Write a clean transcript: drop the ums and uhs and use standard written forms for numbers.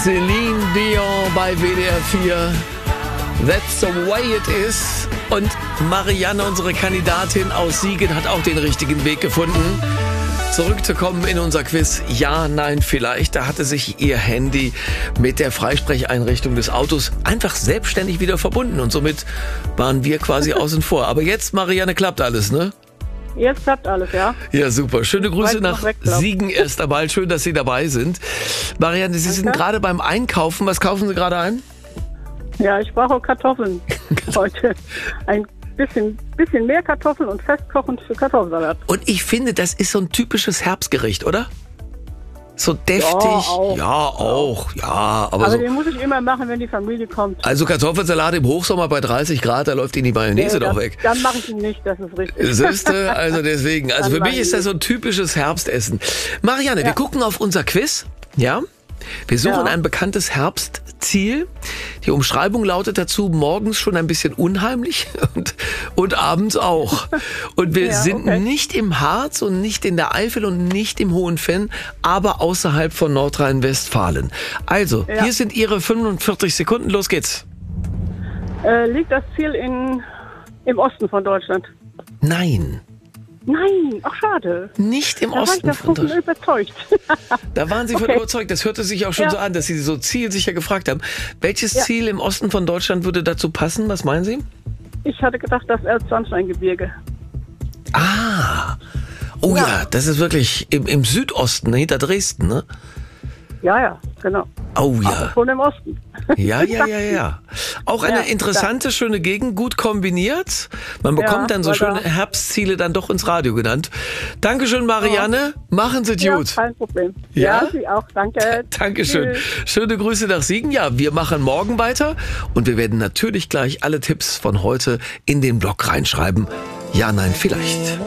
Celine Dion bei WDR 4. That's the way it is. Und Marianne, unsere Kandidatin aus Siegen, hat auch den richtigen Weg gefunden. Zurückzukommen in unser Quiz. Ja, nein, vielleicht. Da hatte sich ihr Handy mit der Freisprecheinrichtung des Autos einfach selbstständig wieder verbunden. Und somit waren wir quasi außen vor. Aber jetzt, Marianne, klappt alles, ne? Jetzt klappt alles, ja. Ja, super. Schöne Grüße nach Siegen erst einmal. Schön, dass Sie dabei sind. Marianne, Sie sind gerade beim Einkaufen. Was kaufen Sie gerade ein? Ja, ich brauche Kartoffeln heute. Ein bisschen mehr Kartoffeln und festkochend für Kartoffelsalat. Und ich finde, das ist so ein typisches Herbstgericht, oder? So deftig. Ja, auch. Ja, aber so. Den muss ich immer machen, wenn die Familie kommt. Also Kartoffelsalat im Hochsommer bei 30 Grad, da läuft Ihnen die Mayonnaise doch weg. Dann mache ich ihn nicht, das ist richtig. Siehste, also deswegen. Also für mich ist das so ein typisches Herbstessen. Marianne, wir gucken auf unser Quiz. Ja? Wir suchen ein bekanntes Herbstziel. Die Umschreibung lautet dazu, morgens schon ein bisschen unheimlich und abends auch. Und wir sind nicht im Harz und nicht in der Eifel und nicht im Hohenfenn, aber außerhalb von Nordrhein-Westfalen. Also, hier sind Ihre 45 Sekunden. Los geht's. Liegt das Ziel im Osten von Deutschland? Nein. Nein, ach schade. Nicht im Osten von Deutschland. Überzeugt. Da waren Sie von überzeugt. Das hörte sich auch schon so an, dass Sie so zielsicher gefragt haben. Welches Ziel im Osten von Deutschland würde dazu passen? Was meinen Sie? Ich hatte gedacht, das Elbsandsteingebirge. Ah. Oh ja, das ist wirklich im Südosten, hinter Dresden, ne? Ja, genau. Oh ja. Also schon im Osten. Ja. Auch eine interessante, schöne Gegend, gut kombiniert. Man bekommt dann so schöne Herbstziele dann doch ins Radio genannt. Dankeschön, Marianne. Machen Sie gut. Kein Problem. Ja, Sie auch. Danke. Dankeschön. Tschüss. Schöne Grüße nach Siegen. Ja, wir machen morgen weiter und wir werden natürlich gleich alle Tipps von heute in den Blog reinschreiben. Ja, nein, vielleicht.